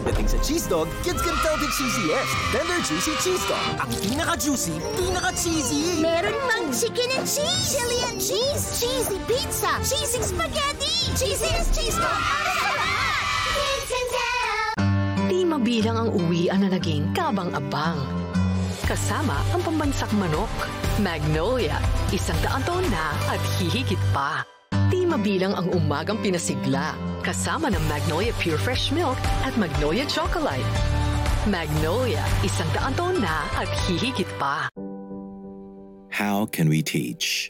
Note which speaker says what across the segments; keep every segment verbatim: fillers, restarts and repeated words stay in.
Speaker 1: Pagdating sa cheese dog, kids can tell the cheesiest. Tender Juicy Cheese Dog. Ang pinaka-juicy, pinaka-cheesy.
Speaker 2: Meron pang chicken and cheese, chili and cheese, cheesy pizza, cheesy spaghetti, cheesiest cheese dog out of the lahat. Kids can tell.
Speaker 3: Di mabilang ang uwian na naging kabang-abang. Kasama ang pambansak manok. Magnolia, isang daan taon na at hihigit pa. Di mabilang ang umagang pinasigla. Kasama ng Magnolia Pure Fresh Milk at Magnolia Chocolate. Magnolia, isang daan taon na at hihigit pa.
Speaker 4: How can we teach?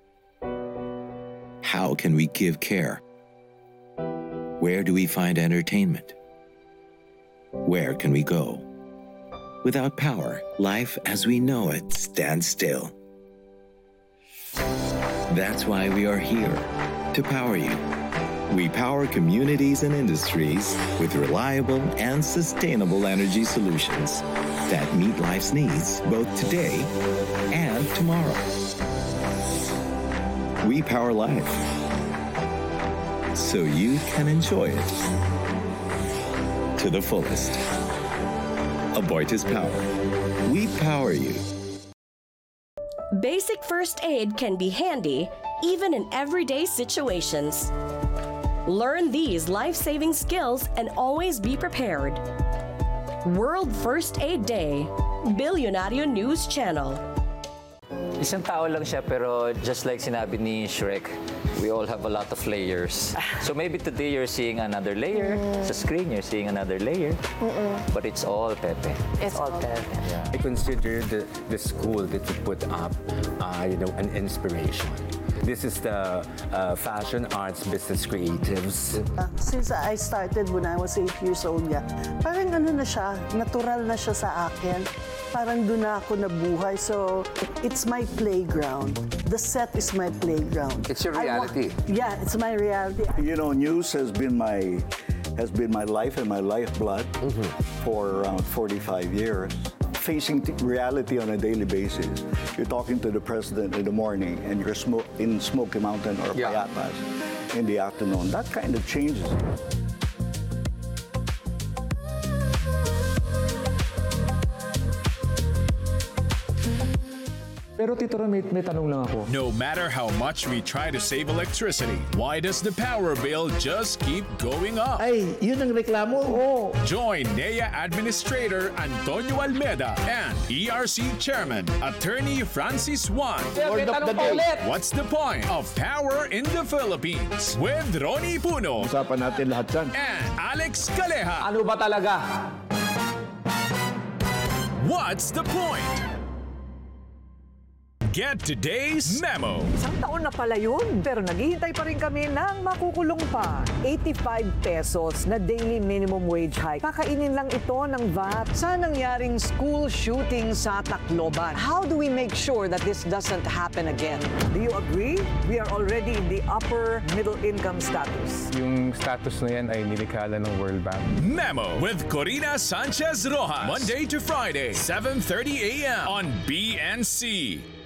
Speaker 4: How can we give care? Where do we find entertainment? Where can we go? Without power, life as we know it stands still. That's why we are here, to power you. We power communities and industries with reliable and sustainable energy solutions that meet life's needs both today and tomorrow. We power life, so you can enjoy it to the fullest. Aboitiz Power. We power you.
Speaker 5: Basic first aid can be handy even in everyday situations. Learn these life-saving skills and always be prepared. World First Aid Day, Billionario News Channel.
Speaker 6: Isang tao lang siya pero just like sinabi ni Shrek, we all have a lot of layers. So maybe today you're seeing another layer. Mm. Sa screen, you're seeing another layer. Mm-mm. But it's all Pepe.
Speaker 7: It's all Pepe.
Speaker 6: Yeah.
Speaker 8: I consider the, the school that you put up, uh, you know, an inspiration. This is the uh, Fashion Arts Business Creatives.
Speaker 9: Uh, since I started when I was eight years old, yeah, parang ano na siya, natural na siya sa akin. Parang doon na ako nabuhay. So, it's my playground. The set is my playground.
Speaker 10: It's your reality.
Speaker 9: Yeah, it's my reality.
Speaker 11: You know, news has been my has been my life and my lifeblood mm-hmm. for around forty-five years. Facing reality on a daily basis. You're talking to the president in the morning and you're sm- in Smoky Mountain or yeah. Payatas in the afternoon. That kind of changes.
Speaker 12: Pero Tito Ron, may, may tanong lang ako.
Speaker 13: No matter how much we try to save electricity, why does the power bill just keep going up?
Speaker 14: Ay, yun ang reklamo.
Speaker 12: Oh.
Speaker 13: Join N E A Administrator Antonio Almeda and E R C Chairman Attorney Francis Juan.
Speaker 12: Lord of the Day.
Speaker 13: What's the point of power in the Philippines? With Ronnie Puno.
Speaker 14: Usapan natin lahat yan.
Speaker 13: And Alex Caleja.
Speaker 12: Ano ba talaga?
Speaker 13: What's the point? Get today's memo.
Speaker 15: Isang taon na pala yun, pero naghihintay pa rin kami ng makukulong pa. eighty-five pesos na daily minimum wage hike. Kakainin lang ito ng V A T sa nangyaring school shooting sa Tacloban. How do we make sure that this doesn't happen again? Do you agree? We are already in the upper middle income status.
Speaker 12: Yung status na yan ay nilikhala ng World Bank.
Speaker 13: Memo with Corina Sanchez Rojas. Monday to Friday, seven thirty a m on B N C.